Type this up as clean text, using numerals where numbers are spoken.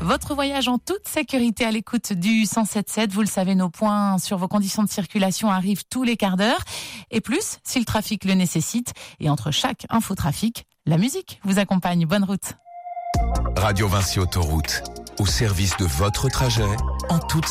Votre voyage en toute sécurité à l'écoute du 107.7. Vous le savez, nos points sur vos conditions de circulation arrivent tous les quarts d'heure. Et plus, si le trafic le nécessite. Et entre chaque infotrafic, la musique vous accompagne. Bonne route. Radio Vinci Autoroute, au service de votre trajet, en toute